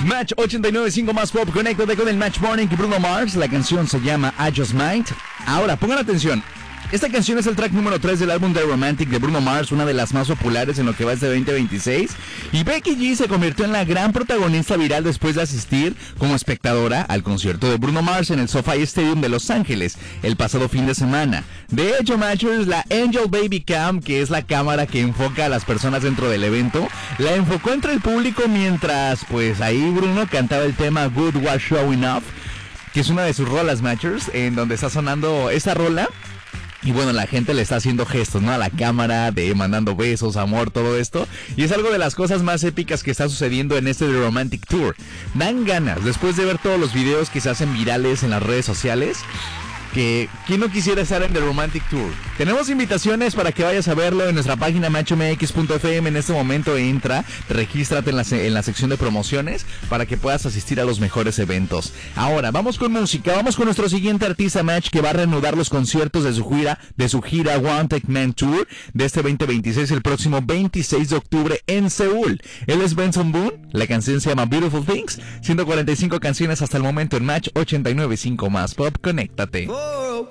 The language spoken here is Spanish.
Match 89.5 más pop. Conéctate con el Match Morning y Bruno Mars. La canción se llama I Just Might. Ahora, pongan atención. Esta canción es el track número 3 del álbum The Romantic de Bruno Mars, una de las más populares en lo que va este 2026. Y Becky G se convirtió en la gran protagonista viral después de asistir como espectadora al concierto de Bruno Mars en el SoFi Stadium de Los Ángeles el pasado fin de semana. De hecho, Matchers, la Angel Baby Cam, que es la cámara que enfoca a las personas dentro del evento, la enfocó entre el público mientras, pues ahí Bruno cantaba el tema Good Was Showing Off, que es una de sus rolas, Matchers, en donde está sonando esta rola. Y bueno, la gente le está haciendo gestos, ¿no? A la cámara, de mandando besos, amor, todo esto. Y es algo de las cosas más épicas que está sucediendo en este The Romantic Tour. Dan ganas, después de ver todos los videos que se hacen virales en las redes sociales, que ¿quién no quisiera estar en The Romantic Tour? Tenemos invitaciones para que vayas a verlo en nuestra página matchmx.fm. En este momento entra, regístrate en la sección de promociones para que puedas asistir a los mejores eventos. Ahora, vamos con música, vamos con nuestro siguiente artista, Match, que va a reanudar los conciertos de su gira One Take Man Tour de este 2026 el próximo 26 de octubre en Seúl. Él es Benson Boone, la canción se llama Beautiful Things, 145 canciones hasta el momento en Match 89.5 más pop, conéctate. Oh,